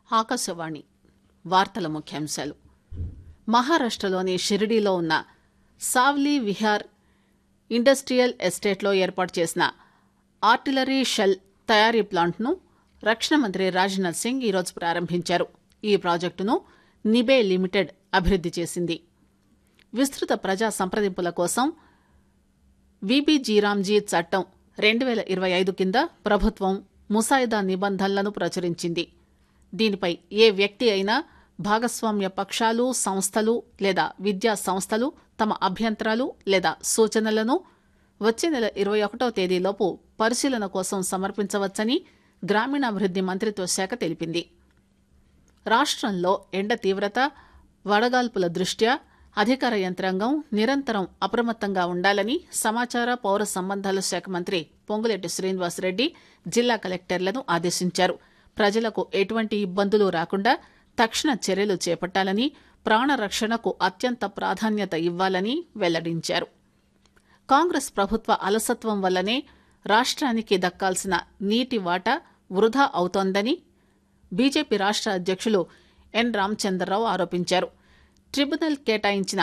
ఆకాశవాణి వార్తల ముఖ్యాంశాలు. మహారాష్టలోని షిరిడీలో ఉన్న సావ్లీ విహార్ ఇండస్ట్రియల్ ఎస్టేట్లో ఏర్పాటు చేసిన ఆర్టిలరీ షెల్ తయారీ ప్లాంట్ను రక్షణ మంత్రి రాజ్నాథ్ సింగ్ ఈరోజు ప్రారంభించారు. ఈ ప్రాజెక్టును నిబే లిమిటెడ్ అభివృద్ది చేసింది. విస్తృత ప్రజా సంప్రదింపుల కోసం విబిజీరామ్జీ చట్టం 2025 కింద ప్రభుత్వం ముసాయిదా నిబంధనలను ప్రచురించింది. దీనిపై ఏ వ్యక్తి అయినా భాగస్వామ్య పక్షాలు, సంస్థలు లేదా విద్యా సంస్థలు తమ అభ్యంతరాలు లేదా సూచనలను వచ్చే నెల 21వ తేదీలోపు పరిశీలన కోసం సమర్పించవచ్చని గ్రామీణాభివృద్ది మంత్రిత్వ శాఖ తెలిపింది. రాష్ట్రంలో ఎండ తీవ్రత, వడగాల్పుల దృష్ట్యా అధికార యంత్రాంగం నిరంతరం అప్రమత్తంగా ఉండాలని సమాచార పౌర సంబంధాల శాఖ మంత్రి పొంగులేటి శ్రీనివాసరెడ్డి జిల్లా కలెక్టర్లను ఆదేశించారు. ప్రజలకు ఎటువంటి ఇబ్బందులు రాకుండా తక్షణ చర్యలు చేపట్టాలని, ప్రాణరక్షణకు అత్యంత ప్రాధాన్యత ఇవ్వాలని వెల్లడించారు. కాంగ్రెస్ ప్రభుత్వ అలసత్వం వల్లనే రాష్ట్రానికి దక్కాల్సిన నీటి వాటా వృధా అవుతోందని బీజేపీ రాష్ట్ర అధ్యక్షులు ఎన్ రామచంద్రరావు ఆరోపించారు. ట్రిబ్యునల్ కేటాయించిన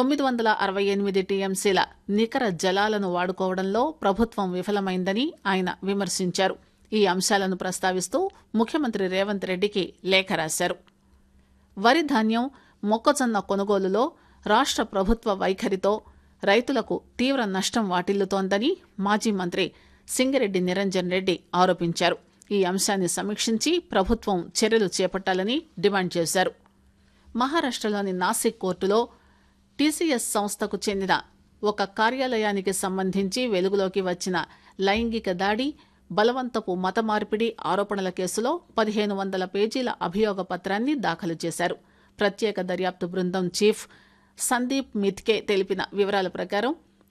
968 టీఎంసీల నికర జలాలను వాడుకోవడంలో ప్రభుత్వం విఫలమైందని ఆయన విమర్శించారు. ఈ అంశాలను ప్రస్తావిస్తూ ముఖ్యమంత్రి రేవంత్ రెడ్డికి లేఖ రాశారు. వరి ధాన్యం, మొక్కజొన్న కొనుగోలులో రాష్ట్ర ప్రభుత్వ వైఖరితో రైతులకు తీవ్ర నష్టం వాటిల్లుతోందని మాజీ మంత్రి సింగిరెడ్డి నిరంజన్ రెడ్డి ఆరోపించారు. ఈ అంశాన్ని సమీక్షించి ప్రభుత్వం చర్యలు చేపట్టాలని డిమాండ్ చేశారు. మహారాష్టలోని నాసిక్ కోర్టులో టీసీఎస్ సంస్థకు చెందిన ఒక కార్యాలయానికి సంబంధించి వెలుగులోకి వచ్చిన లైంగిక దాడి, బలవంతపు మత మార్పిడి ఆరోపణల కేసులో 1500 పేజీల అభియోగ పత్రాన్ని దాఖలు చేశారు. ప్రత్యేక దర్యాప్తు బృందం చీఫ్ సందీప్ మిత్కే తెలిపిన వివరాల ప్రకారం